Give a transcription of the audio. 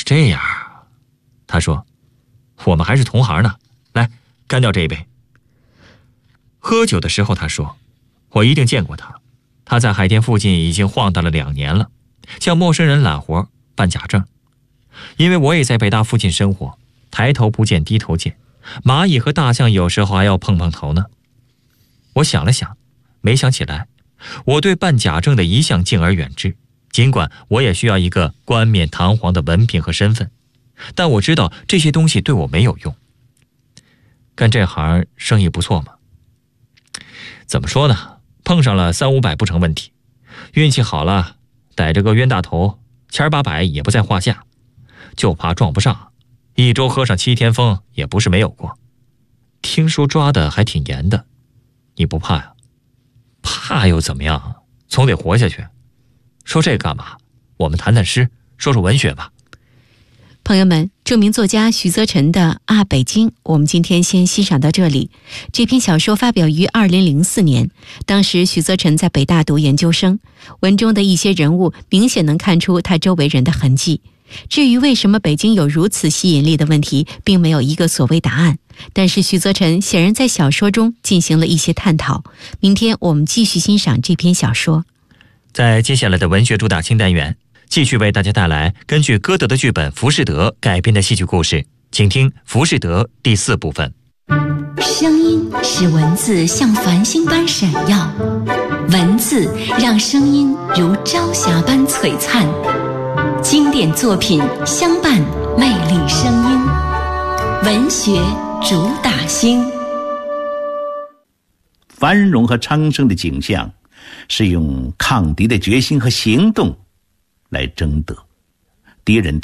这样啊，他说，我们还是同行呢，来，干掉这一杯。喝酒的时候他说，我一定见过他，他在海淀附近已经晃荡了2年了，向陌生人揽活办假证。因为我也在北大附近生活，抬头不见低头见，蚂蚁和大象有时候还要碰碰头呢。我想了想，没想起来，我对办假证的一向敬而远之，尽管我也需要一个冠冕堂皇的文凭和身份，但我知道这些东西对我没有用。干这行生意不错吗？怎么说呢，碰上了300-500不成问题，运气好了逮着个冤大头，700-800也不在话下，就怕撞不上，一周喝上7天风也不是没有过。听说抓的还挺严的，你不怕呀？怕又怎么样，总得活下去。说这个干嘛？我们谈谈诗，说说文学吧。 朋友们，著名作家徐则臣的《啊北京》，我们今天先欣赏到这里。这篇小说发表于2004年，当时徐则臣在北大读研究生，文中的一些人物明显能看出他周围人的痕迹。至于为什么北京有如此吸引力的问题，并没有一个所谓答案，但是徐则臣显然在小说中进行了一些探讨。明天我们继续欣赏这篇小说。 在接下来的文学主打新单元，继续为大家带来根据歌德的剧本《浮士德》改编的戏剧故事，请听《浮士德》第4部分。 声音使文字像繁星般闪耀，文字让声音如朝霞般璀璨。经典作品相伴，魅力声音，文学主打星。 繁荣和昌盛的景象是用抗敌的决心和行动来争得，敌人